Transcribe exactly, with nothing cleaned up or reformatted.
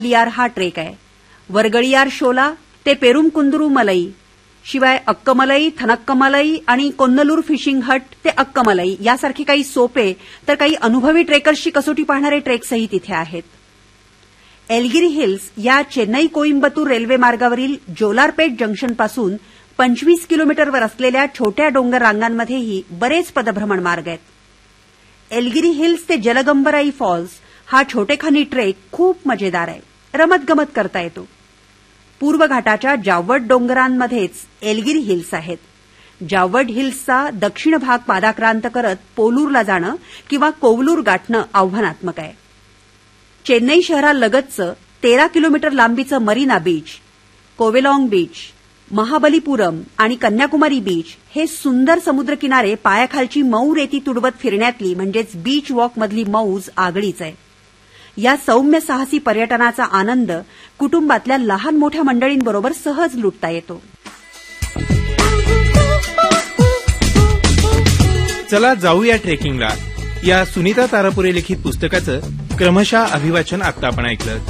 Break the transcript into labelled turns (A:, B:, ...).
A: Layer हा trek आहे. वर्गळियार शोला ते पेरुमकुंदरू मलई, शिवाय अक्कमलई, थनक्कमलई आणि कोन्नलूर फिशिंग हट ते अक्कमलई यासारखे काही सोपे तर काही अनुभवी ट्रेकर्सची कसोटी पाहणारे ट्रेक्सही तिथे आहेत. एलगिरी हिल्स या चेन्नई कोईम्बतूर रेल्वे मार्गावरील जोलारपेट जंक्शनपासून पंचवीस किलोमीटरवर असलेल्या छोट्या डोंगर रांगांमध्येही बरेच पदभ्रमण मार्ग आहेत. एलगिरी हिल्स ते जलगंबराई फॉल्स हा छोटेखानी ट्रेक खूप मजेदार आहे. रमतगमत करता येतो. पूर्व घाटाच्या जावड डोंगरांमध्येच एलगिरी हिल्स आहेत. जावड हिल्सचा दक्षिण भाग पादाक्रांत करत पोलूरला जाणं किंवा कोवलूर गाठणं आव्हानात्मक आहे. चेन्नई शहरालगतचं तेरा kilometre लांबीचं marina beach, कोवेलॉंग beach, Mahabalipuram आणि कन्याकुमारी बीच हे सुंदर समुद्रकिनारे पायाखालची मऊ रेती तुडवत फिरण्यातली म्हणजेच बीच वॉकमधली मौज आगळीच आहे. या सौम्य साहसी पर्यटनाचा आनंद कुटुंबातल्या लहान मोठ्या मंडळींबरोबर सहज लुटता येतो.
B: चला जाऊया ट्रेकिंगला या सुनीता तारापुरे लिखित पुस्तकाचं क्रमशः अभिवाचन आता आपण ऐकलं.